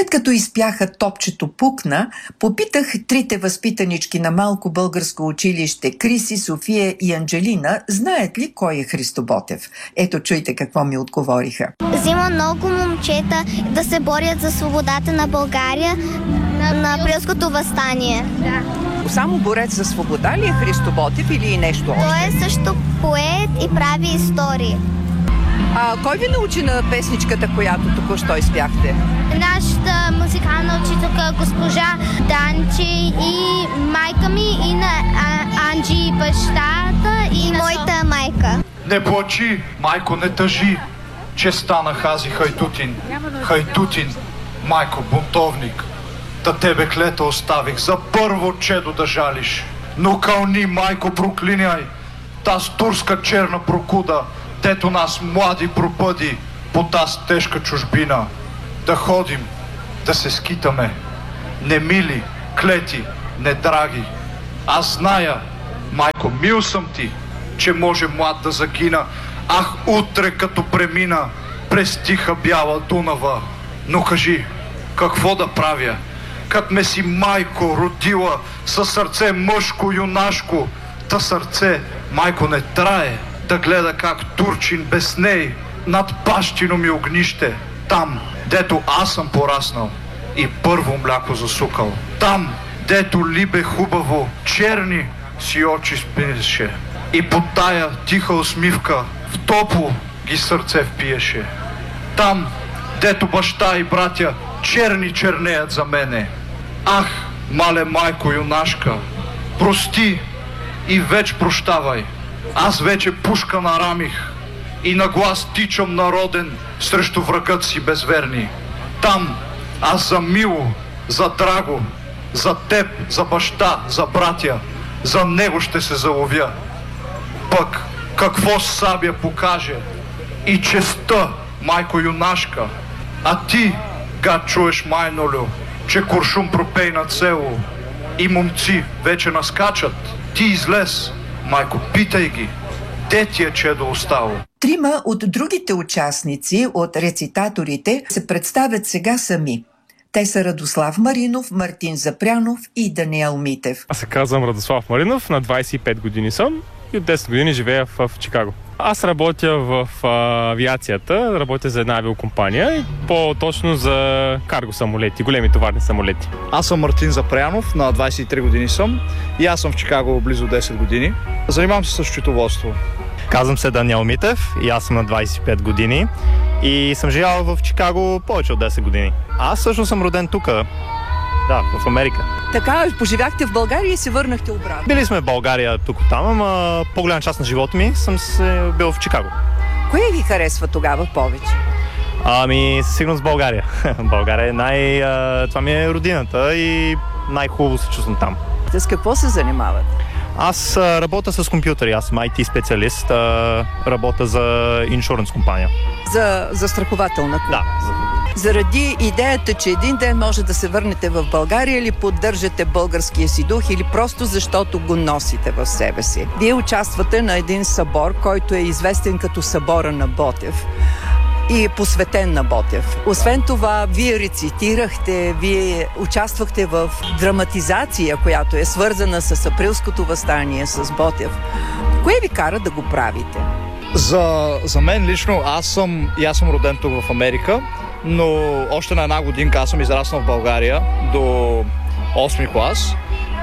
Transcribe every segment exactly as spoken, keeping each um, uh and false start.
След като изпяха топчето пукна, попитах трите възпитанички на малко българско училище Криси, София и Анджелина, знаят ли кой е Христо Ботев. Ето чуйте какво ми отговориха. Взима много момчета да се борят за свободата на България на априлското въстание. Да. Само борец за свобода ли е Христо Ботев или и нещо още? Той е също поет и прави истории. А кой ви научи на песничката, която току-що изпяхте? Нашата музикална учителка госпожа Данчи и майка ми и на Анджи бащата и, и моята майка. Не плачи, майко, не тъжи, че стана Хази Хайдутин. Хайдутин, майко, бунтовник. Да тебе клета оставих за първо чедо да жалиш. Но кълни, майко, проклиняй таз турска черна прокуда, дето нас млади пропъди по таз тежка чужбина. Да ходим, да се скитаме, не мили, клети, не драги. Аз зная, майко, мил съм ти, че може млад да загина. Ах, утре като премина през тиха бяла Дунава. Но кажи, какво да правя? Как ме си майко родила със сърце мъжко, юнашко, та сърце, майко, не трае да гледа как турчин без ней над бащино ми огнище, там, дето аз съм пораснал и първо мляко засукал. Там, дето либе хубаво, черни си очи спинеше и по тая тиха усмивка в топло ги сърце впиеше. Там, дето баща и братя черни чернеят за мене. Ах, мале майко юнашка, прости и веч прощавай. Аз вече пушка нарамих и на глас тичам народен срещу врагът си безверни. Там аз за мило, за драго, за теб, за баща, за братя, за него ще се заловя. Пък какво сабя покаже и честа, майко юнашка, а ти, гад, чуеш, майнолю, че куршум пропей на село и момци вече наскачат. Ти излез, майко, питай ги, де ти е чедо остало? Трима от другите участници, от рецитаторите, се представят сега сами. Те са Радослав Маринов, Мартин Запрянов и Даниел Митев. Аз се казвам Радослав Маринов, на двайсет и пет години съм и от десет години живея в, в Чикаго. Аз работя в а, авиацията, работя за една авиокомпания и по-точно за карго самолети, големи товарни самолети. Аз съм Мартин Запрянов, на двайсет и три години съм и аз съм в Чикаго близо десет години. Занимавам се с счетоводство. Казвам се Даниел Митев и аз съм на двайсет и пет години и съм живял в Чикаго повече от десет години. Аз всъщност съм роден тук, да, в Америка. Така, поживяхте в България и се върнахте обратно. Били сме в България тук-там, ама по-голяма част на живота ми съм се бил в Чикаго. Кое ви харесва тогава повече? Ами, със сигурност България. България е най... А, това ми е родината и най-хубаво се чувствам там. С какво се занимават? Аз а, работя с компютъри, аз съм ай ти специалист, а, работя за иншуранс компания. За, за страхователна компания? Да. За... Заради идеята, че един ден може да се върнете в България, или поддържате българския си дух, или просто защото го носите в себе си. Вие участвате на един събор, който е известен като събора на Ботев и посветен на Ботев. Освен това, вие рецитирахте, вие участвахте в драматизация, която е свързана с априлското въстание, с Ботев. Кое ви кара да го правите? За, за мен лично, аз съм, и аз съм роден тук в Америка, но още на една годинка аз съм израснал в България до осми клас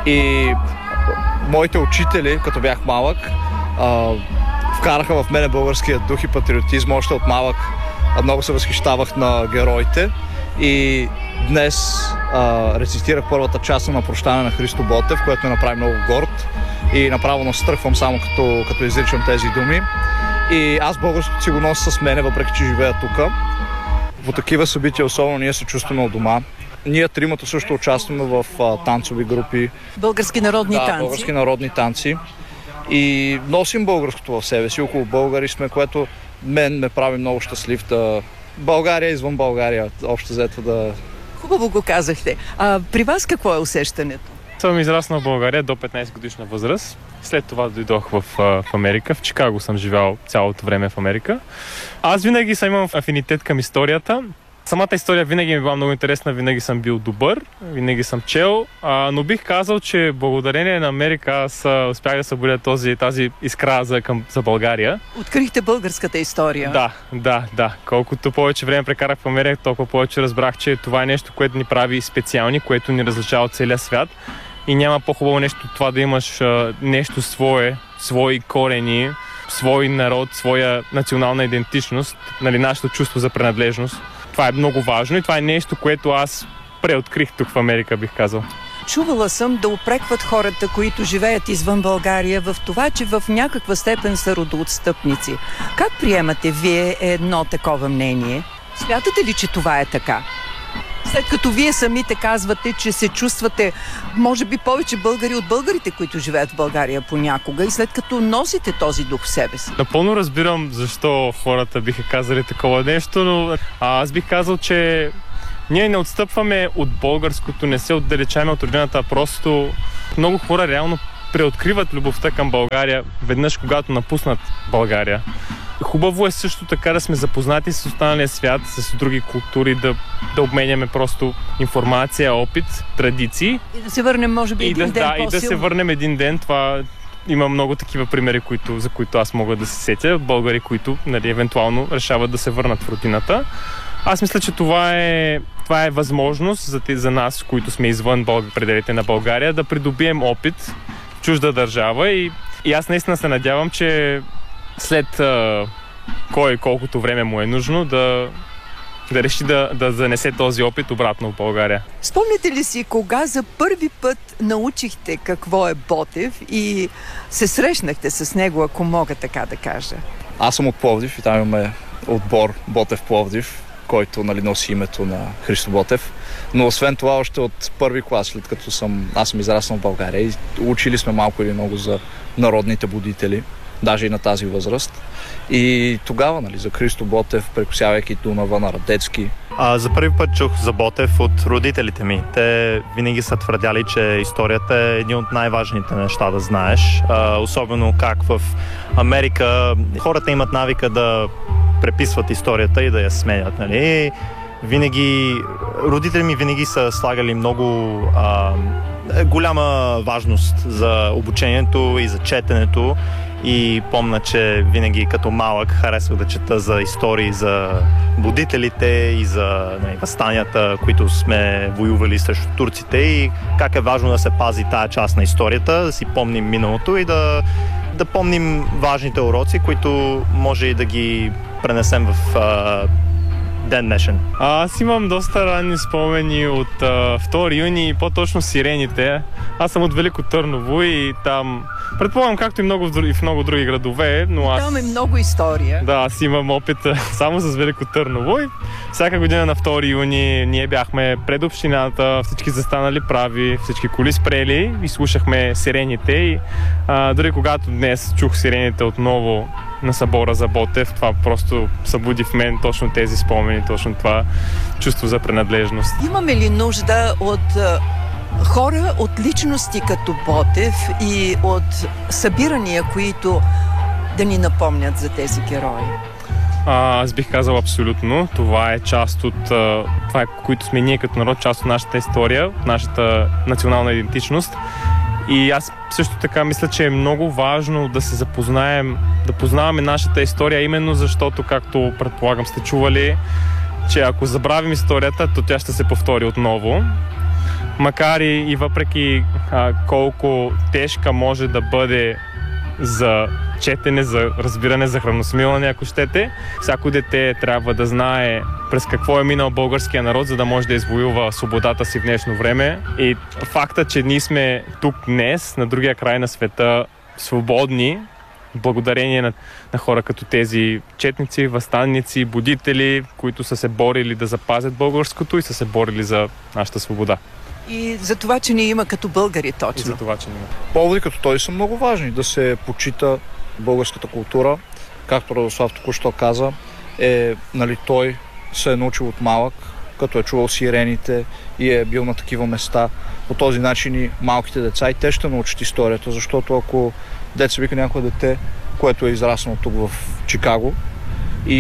и моите учители, като бях малък, а, вкараха в мене българския дух и патриотизм още от малък. Много се възхищавах на героите и днес а, рецитирах първата част на Прощане на Христо Ботев, което ме направи много горд и направо настръхвам само като, като изричам тези думи. И аз българското си го нося с мене, въпреки че живея тук. В такива събития особено ние се чувстваме от дома. Ние тримата също участваме в а, танцови групи. Български народни да, танци. български народни танци. И носим българското в себе си, около българи сме, което мен ме прави много щастлив да... България извън България, общо взето да... Хубаво го казахте. А при вас какво е усещането? Съм израснал в България до петнайсет годишна възраст. След това дойдох в, в Америка. В Чикаго съм живял цялото време в Америка. Аз винаги съм имал афинитет към историята. Самата история винаги ми е била много интересна, винаги съм бил добър, винаги съм чел, а, но бих казал, че благодарение на Америка аз успях да събудя този, тази искра за, към, за България. Открихте българската история. Да, да, да. Колкото повече време прекарах в Америка, толкова повече разбрах, че това е нещо, което ни прави специални, което ни различава от целия свят. И няма по-хубаво нещо от това да имаш а, нещо свое, свои корени, свой народ, своя национална идентичност, нали, нашето чувство за принадлежност. Това е много важно и това е нещо, което аз преоткрих тук в Америка, бих казал. Чувала съм да упрекват хората, които живеят извън България, в това, че в някаква степен са родоотстъпници. Как приемате вие едно такова мнение? Смятате ли, че това е така? След като вие самите казвате, че се чувствате, може би, повече българи от българите, които живеят в България понякога, и след като носите този дух в себе си. Напълно разбирам защо хората биха казали такова нещо, но аз бих казал, че ние не отстъпваме от българското, не се отдалечаваме от родината, просто много хора реално преоткриват любовта към България веднъж, когато напуснат България. Хубаво е също така да сме запознати с останалия свят, с други култури, да, да обменяме просто информация, опит, традиции. И да се върнем, може би, и един да, ден да, по-силно. И да се върнем един ден. Това има много такива примери, които, за които аз мога да се сетя. Българи, които, нали, евентуално решават да се върнат в родината. Аз мисля, че това е, това е възможност за, за нас, които сме извън пределите на България, да придобием опит в чужда държава. И, и аз наистина се надявам, че след а, кой колкото време му е нужно да, да реши да, да занесе този опит обратно в България. Спомняте ли си кога за първи път научихте какво е Ботев и се срещнахте с него, ако мога така да кажа? Аз съм от Пловдив и там имаме отбор Ботев Пловдив, който, нали, носи името на Христо Ботев. Но освен това, още от първи клас, след като съм, аз съм израснал в България и учили сме малко или много за народните будители, даже и на тази възраст. И тогава, нали, за Христо Ботев, прекосявайки Дунава на Радецки. А, за първи път чух за Ботев от родителите ми. Те винаги са твърдяли, че историята е един от най-важните неща да знаеш. А, особено как в Америка хората имат навика да преписват историята и да я сменят. Нали? Винаги, родители ми винаги са слагали много а, голяма важност за обучението и за четенето. И помня, че винаги като малък харесвах да чета за истории за будителите и за, не, въстанията, които сме воювали срещу турците, и как е важно да се пази тая част на историята, да си помним миналото и да, да помним важните уроци, които може и да ги пренесем в а, ден днешен. Аз имам доста ранни спомени от а, втори юни, по-точно Сирените. Аз съм от Велико Търново и там, предполагам, както и много в, други, в много други градове, но аз... Там е много история. Да, аз имам опит само с Велико Търново и всяка година на втори юни ние бяхме пред общината, всички застанали прави, всички коли спрели и слушахме Сирените. И а, дори когато днес чух Сирените отново на събора за Ботев, това просто събуди в мен точно тези спомени, точно това чувство за принадлежност. Имаме ли нужда от а, хора, от личности като Ботев и от събирания, които да ни напомнят за тези герои? А, аз бих казал абсолютно. Това е част от това, които сме ние като народ, част от нашата история, нашата национална идентичност. И аз също така мисля, че е много важно да се запознаем, да познаваме нашата история, именно защото, както предполагам сте чували, че ако забравим историята, то тя ще се повтори отново. Макар и, и въпреки а, колко тежка може да бъде за четене, за разбиране, за храносмилане, ако щете, всяко дете трябва да знае през какво е минал българския народ, за да може да извоюва свободата си в днешно време. И факта, че ние сме тук днес, на другия край на света, свободни, благодарение на, на хора като тези четници, въстанници, будители, които са се борили да запазят българското и са се борили за нашата свобода. И за това, че ни има като българи, точно. И за това, че ни има. Поводи като той са много важни. Да се почита българската култура, както Радослав току-що каза, е, нали, той се е научил от малък, като е чувал Сирените и е бил на такива места. По този начин и малките деца и те ще научат историята, защото ако деца вика някое дете, което е израснало тук в Чикаго и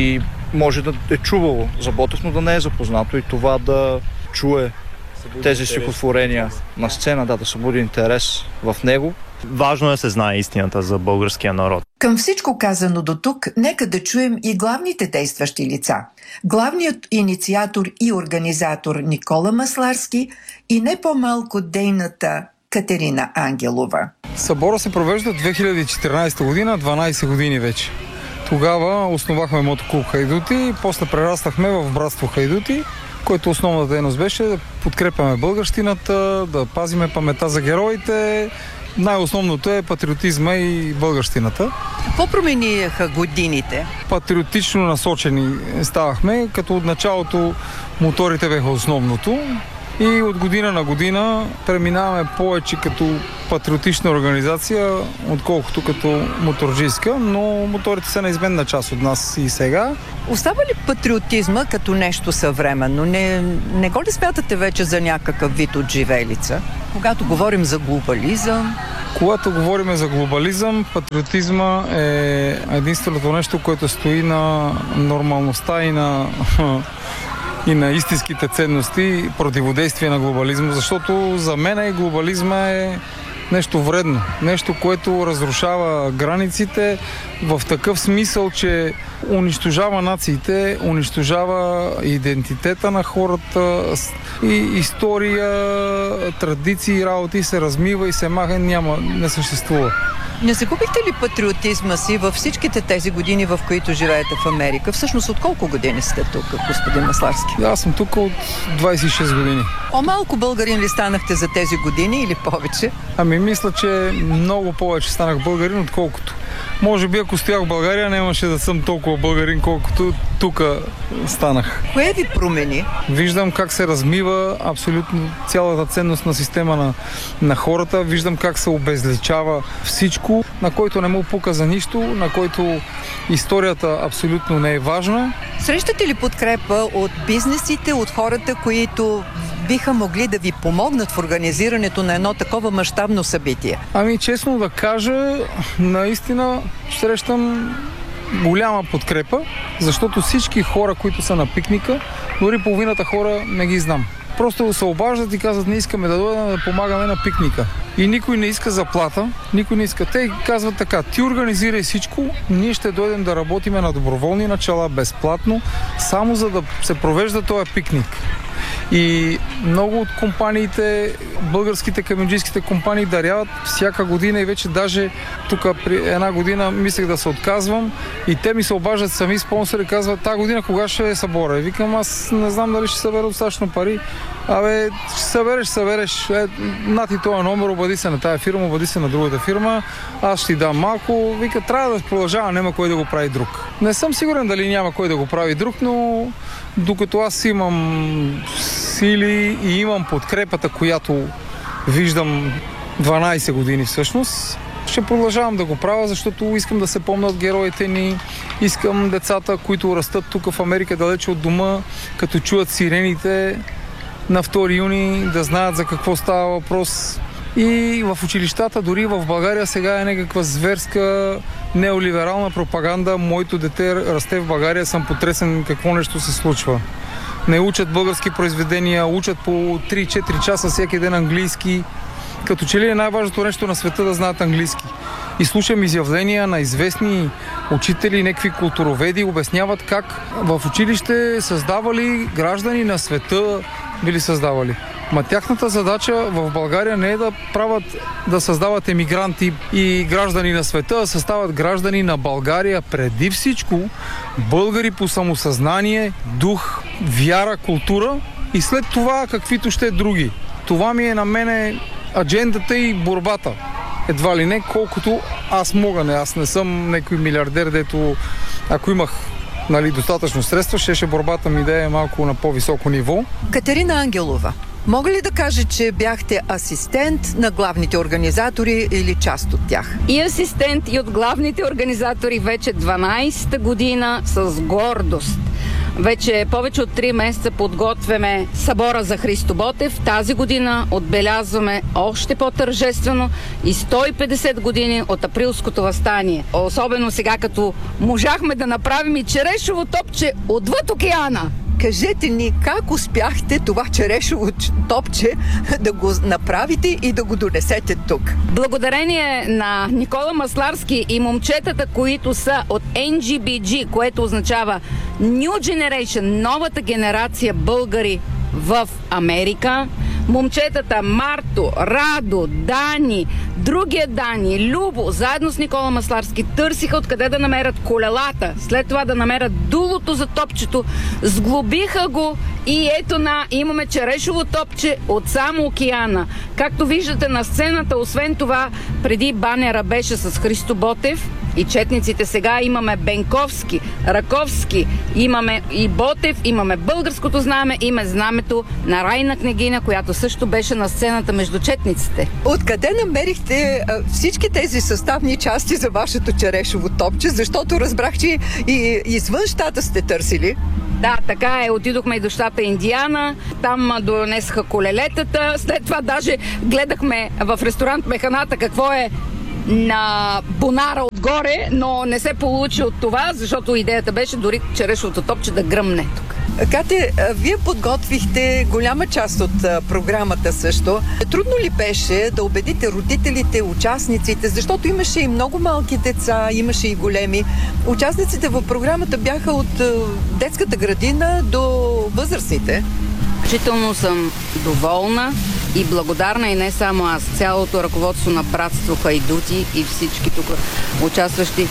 може да е чувало за Ботев, но да не е запознато и това да чуе тези стихотворения на сцена, да, да събуди интерес в него. Важно е да се знае истината за българския народ. Към всичко казано до тук, нека да чуем и главните действащи лица. Главният инициатор и организатор Никола Масларски и не по-малко дейната Катерина Ангелова. Събора се провежда две хиляди и четиринадесета година, дванадесет години вече. Тогава основахме мотоклуб Хайдути, после прераснахме в братство Хайдути, който основната дейност беше да подкрепяме българщината, да пазиме паметта за героите. Най-основното е патриотизма и българщината. Какво промениха годините? Патриотично насочени ставахме, като от началото моторите беха основното. И от година на година преминаваме повече като патриотична организация, отколкото като моторджийска, но моторите са неизменна част от нас и сега. Остава ли патриотизма като нещо съвременно? Не, не го ли смятате вече за някакъв вид от живелица? Когато говорим за глобализъм? Когато говорим за глобализъм, патриотизма е единственото нещо, което стои на нормалността и на... и на истинските ценности, противодействие на глобализма, защото за мен глобализма е нещо вредно, нещо, което разрушава границите в такъв смисъл, че унищожава нациите, унищожава идентитета на хората и история, традиции, работи се размива и се маха, няма, не съществува. Не загубихте ли патриотизма си във всичките тези години, в които живеете в Америка? Всъщност от колко години сте тук, господин Масларски? Аз съм тук от двадесет и шест години. По-малко българин ли станахте за тези години или повече? Ами мисля, че много повече станах българин, отколкото. Може би ако стоях в България, нямаше да съм толкова българин, колкото тук станах. Кое ви промени? Виждам как се размива абсолютно цялата ценностна система на, на хората. Виждам как се обезличава всичко, на който не му пука за нищо, на който историята абсолютно не е важна. Срещате ли подкрепа от бизнесите, от хората, които биха могли да ви помогнат в организирането на едно такова мащабно събитие? Ами, честно да кажа, наистина срещам голяма подкрепа, защото всички хора, които са на пикника, дори половината хора не ги знам. Просто се обаждат и казват, не искаме да дойдем да помагаме на пикника. И никой не иска заплата, никой не иска. Те казват така, ти организирай всичко, ние ще дойдем да работиме на доброволни начала, безплатно, само за да се провежда този пикник. И много от компаниите, българските каменджийските компании даряват всяка година и вече даже тук при една година мислех да се отказвам и те ми се обаждат сами спонсори и казват, тази година кога ще е събора? И викам, аз не знам дали ще събера достатъчно пари. Абе, ще събереш, събереш. Е, на ти този номер, обади се на тая фирма, обади се на другата фирма, аз ще ти дам малко. Вика, трябва да продължава, няма кой да го прави друг. Не съм сигурен дали няма кой да го прави друг, но докато аз имам сили и имам подкрепата, която виждам дванадесет години всъщност, ще продължавам да го правя, защото искам да се помнят героите ни, искам децата, които растат тук в Америка, далече от дома, като чуят сирените на втори юни, да знаят за какво става въпрос. И в училищата, дори в България сега е някаква зверска неолиберална пропаганда. Моето дете расте в България, съм потресен какво нещо се случва. Не учат български произведения, учат по три-четири часа всеки ден английски. Като че ли е най-важното нещо на света да знаят английски. И слушам изявления на известни учители, някакви културоведи, обясняват как в училище създавали граждани на света, били създавали. Ма тяхната задача в България не е да правят, да създават емигранти и граждани на света, а създават граждани на България преди всичко, българи по самосъзнание, дух, вяра, култура и след това каквито ще други. Това ми е на мене аджендата и борбата. Едва ли не, колкото аз мога. Не, аз не съм някой милиардер, дето ако имах нали, достатъчно средства, щеше борбата ми да е малко на по-високо ниво. Катерина Ангелова, мога ли да кажа, че бяхте асистент на главните организатори или част от тях? И асистент, и от главните организатори вече дванадесета година с гордост. Вече повече от три месеца подготвяме събора за Христо Ботев. Тази година отбелязваме още по-тържествено и сто и петдесет години от Априлското въстание. Особено сега, като можахме да направим и черешово топче отвъд океана. Кажете ни как успяхте това черешово топче да го направите и да го донесете тук? Благодарение на Никола Масларски и момчетата, които са от Ен Джи Би Джи, което означава New Generation, новата генерация българи в Америка. Момчетата Марто, Радо, Дани, другия Дани, Любо, заедно с Никола Масларски търсиха откъде да намерят колелата, след това да намерят дулото за топчето, сглобиха го и ето на, имаме черешово топче от само океана. Както виждате на сцената, освен това, преди банера беше с Христо Ботев и четниците, сега имаме Бенковски, Раковски, имаме и Ботев, имаме българското знаме, има знамето на Райна княгиня, която също беше на сцената между четниците. Откъде намерихте а, всички тези съставни части за вашето черешово топче? Защото разбрах, че и извън щата сте търсили. Да, така е. Отидохме и до щата Индиана. Там донесаха колелетата. След това даже гледахме в ресторант Механата какво е на бонара отгоре, но не се получи от това, защото идеята беше дори черешовото топче да гръмне тук. Кате, вие подготвихте голяма част от а, програмата също. Трудно ли беше да убедите родителите, участниците, защото имаше и много малки деца, имаше и големи. Участниците в програмата бяха от а, детската градина до възрастните. Изключително съм доволна и благодарна, и не само аз, цялото ръководство на Братство Хайдути и всички тук участващи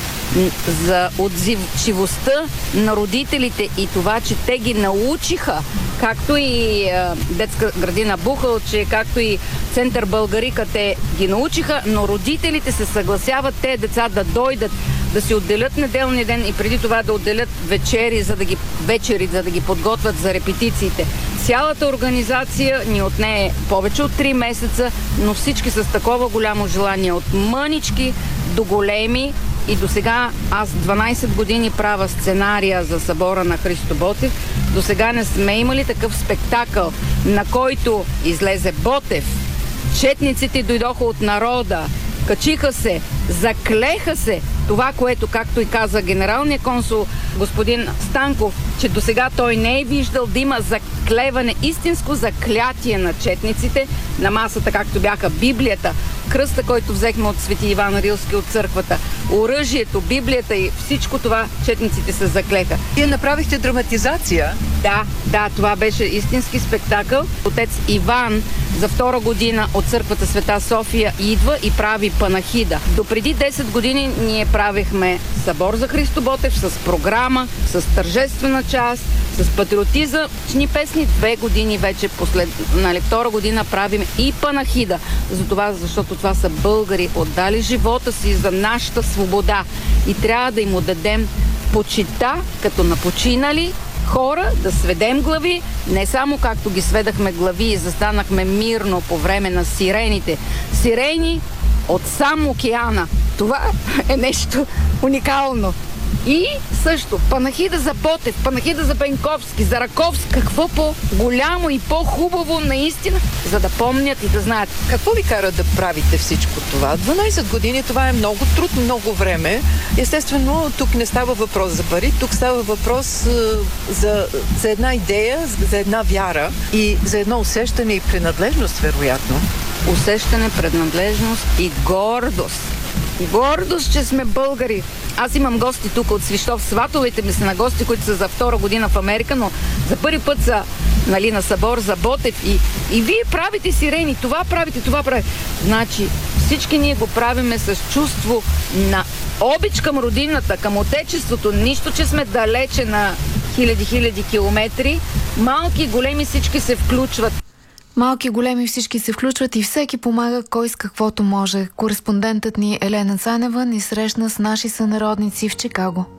за отзивчивостта на родителите и това, че те ги научиха, както и е, детска градина Бухалче, както и Център Българика, те ги научиха, но родителите се съгласяват те деца да дойдат, да си отделят неделния ден и преди това да отделят вечери, за да ги, вечери, за да ги подготвят за репетициите. Цялата организация ни отнее повече от три месеца, но всички с такова голямо желание, от мънички до големи. И до сега аз дванайсет години правя сценария за събора на Христо Ботев. До сега не сме имали такъв спектакъл, на който излезе Ботев. Четниците дойдоха от народа, качиха се, заклеха се. Това, което, както и каза генералният консул господин Станков, че до сега той не е виждал да има заклеване, истинско заклятие на четниците на масата, както бяха Библията, кръста, който взехме от Свети Иван Рилски от църквата, оръжието, Библията и всичко това четниците се заклеха. Вие направихте драматизация? Да, да, това беше истински спектакъл. Отец Иван за втора година от църквата Света София идва и прави панахида. До преди десет години ние правихме събор за Христо Ботев с програма, с тържествена част, с патриотизъчни песни. Две години вече, послед, нали, втора година правим и панахида. Затова, защото това са българи, отдали живота си за нашата свобода. И трябва да им отдадем почита, като на починали хора, да сведем глави, не само както ги сведахме глави и застанахме мирно по време на сирените. Сирени от сам океана. Това е нещо уникално. И също панахида за Ботев, панахида за Бенковски, за Раковски. Какво по-голямо и по-хубаво наистина, за да помнят и да знаят. Какво ви кара да правите всичко това? дванайсет години, това е много труд, много време. Естествено, тук не става въпрос за пари, тук става въпрос за, за една идея, за една вяра и за едно усещане и принадлежност, вероятно. Усещане, принадлежност и гордост. Гордост, че сме българи. Аз имам гости тук от Свищов. Сватовете ми са на гости, които са за втора година в Америка, но за първи път са, нали, на събор за Ботев. И, и вие правите сирени, това правите, това правите. Значи всички ние го правиме с чувство на обич към родината, към отечеството. Нищо, че сме далече на хиляди-хиляди километри. Малки и големи всички се включват. Малки и големи всички се включват и всеки помага кой с каквото може. Кореспондентът ни Елена Цанева ни срещна с наши сънародници в Чикаго.